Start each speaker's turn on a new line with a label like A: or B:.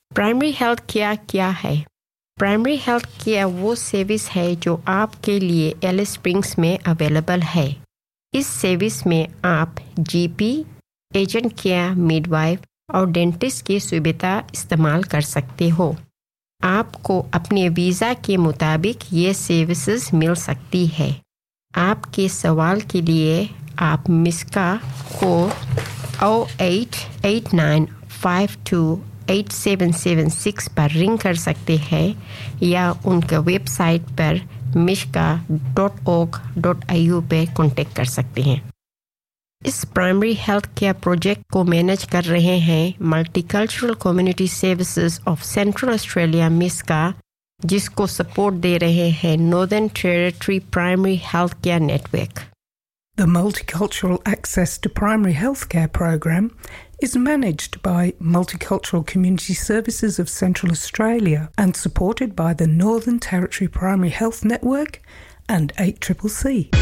A: Primary health care क्या है? Primary health care वो सर्विस है जो आपके लिए एलिस स्प्रिंग्स में अवेलेबल है। इस सर्विस में आप जीपी, एजेंट केयर, मिडवाइफ और डेंटिस्ट की सुविधा इस्तेमाल कर सकते हो। आपको अपने वीज़ा के मुताबिक ये सर्विसेज मिल सकती है। आपके सवाल के लिए आप मिस्का को 0889528776 पर रिंग कर सकते हैं या उनका वेबसाइट पर mishka.org.au पे कांटेक्ट कर सकते हैं। इस प्राइमरी हेल्थ केयर प्रोजेक्ट को मैनेज कर रहे हैं multicultural community services of central Australia Miska, जिसको सपोर्ट दे रहे हैं northern territory primary health care network.
B: The Multicultural Access to Primary Healthcare program is managed by Multicultural Community Services of Central Australia and supported by the Northern Territory Primary Health Network and 8CCC.